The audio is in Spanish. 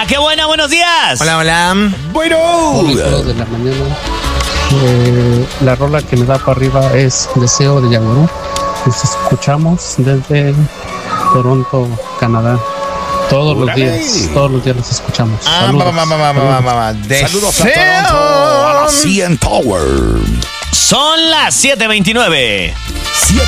qué buena, buenos días. Hola, hola. Bueno. Hola. De la mañana. La rola que me da para arriba es Deseo de Yaguarú. Nos escuchamos desde Toronto, Canadá. Todos los días los escuchamos. Saludos. Saludos a Toronto, a la CN Tower. Son las 7:29.